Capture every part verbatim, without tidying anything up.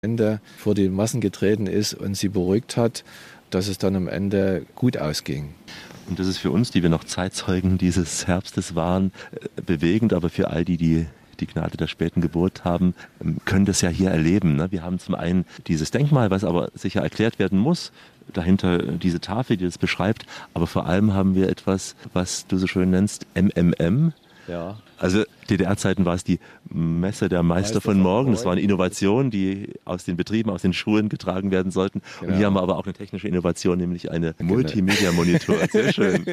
Ende vor die Massen getreten ist und sie beruhigt hat, dass es dann am Ende gut ausging. Und das ist für uns, die wir noch Zeitzeugen dieses Herbstes waren, bewegend, aber für all die, die die Gnade der späten Geburt haben, können das ja hier erleben. Wir haben zum einen dieses Denkmal, was aber sicher erklärt werden muss, dahinter diese Tafel, die das beschreibt, aber vor allem haben wir etwas, was du so schön nennst, M M M. Ja. Also D D R-Zeiten war es die Messe der Meister, Meister von morgen. Das war eine Innovation, die aus den Betrieben, aus den Schulen getragen werden sollten. Genau. Und hier haben wir aber auch eine technische Innovation, nämlich eine genau. Multimedia-Monitor. Sehr schön.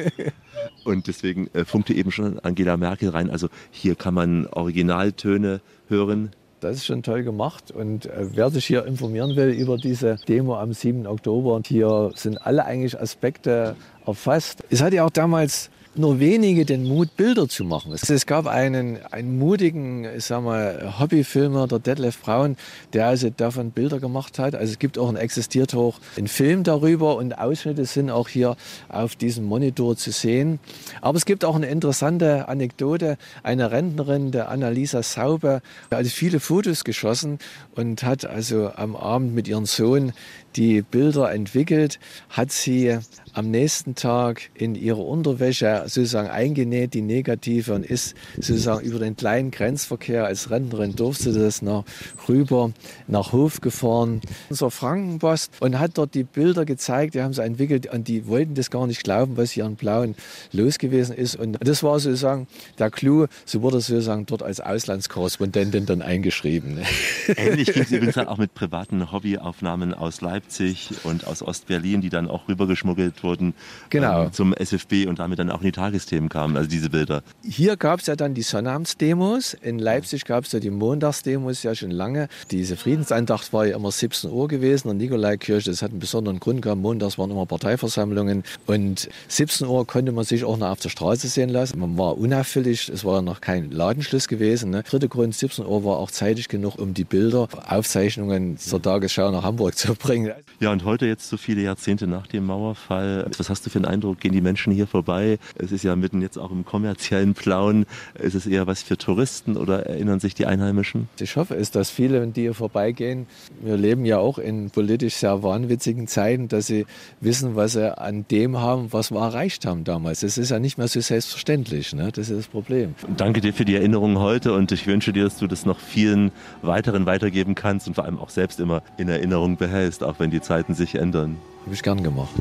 Und deswegen äh, funkte eben schon Angela Merkel rein. Also hier kann man Originaltöne hören. Das ist schon toll gemacht und äh, wer sich hier informieren will über diese Demo am siebten Oktober, hier sind alle eigentlich Aspekte erfasst. Es hat ja auch damals nur wenige den Mut, Bilder zu machen. Es gab einen, einen mutigen, ich sag mal, Hobbyfilmer, der Detlef Braun, der also davon Bilder gemacht hat. Also es gibt auch, ein existiert auch ein Film darüber und Ausschnitte sind auch hier auf diesem Monitor zu sehen. Aber es gibt auch eine interessante Anekdote. Eine Rentnerin, der Annalisa Saube, hat also viele Fotos geschossen und hat also am Abend mit ihrem Sohn die Bilder entwickelt, hat sie am nächsten Tag in ihre Unterwäsche sozusagen eingenäht, die negative, und ist sozusagen über den kleinen Grenzverkehr als Rentnerin durfte das nach rüber nach Hof gefahren zur Frankenpost und hat dort die Bilder gezeigt, die haben sie entwickelt und die wollten das gar nicht glauben, was hier an Blauen los gewesen ist. Und das war sozusagen der Clou, so wurde sozusagen dort als Auslandskorrespondentin dann eingeschrieben. Ähnlich ging es übrigens auch mit privaten Hobbyaufnahmen aus Leipzig und aus Ostberlin, die dann auch rübergeschmuggelt wurden genau. ähm, zum S F B und damit dann auch in die Tagesthemen kamen, also diese Bilder. Hier gab es ja dann die Sonnabends-Demos, in Leipzig gab es ja die Montagsdemos ja schon lange. Diese Friedensandacht war ja immer siebzehn Uhr gewesen, in der Nikolaikirche, das hat einen besonderen Grund gehabt, montags waren immer Parteiversammlungen und siebzehn Uhr konnte man sich auch noch auf der Straße sehen lassen. Man war unauffällig, es war noch kein Ladenschluss gewesen. Ne? Dritter Grund, siebzehn Uhr war auch zeitig genug, um die Bilder, Aufzeichnungen zur Tagesschau nach Hamburg zu bringen. Ja, und heute jetzt so viele Jahrzehnte nach dem Mauerfall, was hast du für einen Eindruck, gehen die Menschen hier vorbei? Es ist ja mitten jetzt auch im kommerziellen Plauen. Ist es eher was für Touristen oder erinnern sich die Einheimischen? Ich hoffe es, dass viele, die hier vorbeigehen, wir leben ja auch in politisch sehr wahnwitzigen Zeiten, dass sie wissen, was sie an dem haben, was wir erreicht haben damals. Das ist ja nicht mehr so selbstverständlich, ne? Das ist das Problem. Danke dir für die Erinnerungen heute und ich wünsche dir, dass du das noch vielen weiteren weitergeben kannst und vor allem auch selbst immer in Erinnerung behältst, auch wenn die Zeiten sich ändern. Habe ich gern gemacht.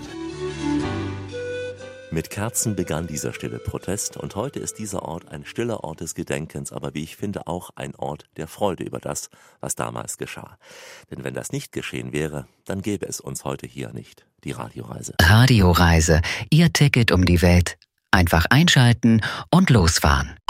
Mit Kerzen begann dieser stille Protest und heute ist dieser Ort ein stiller Ort des Gedenkens, aber wie ich finde auch ein Ort der Freude über das, was damals geschah. Denn wenn das nicht geschehen wäre, dann gäbe es uns heute hier nicht, die Radioreise. Radioreise, Ihr Ticket um die Welt. Einfach einschalten und losfahren.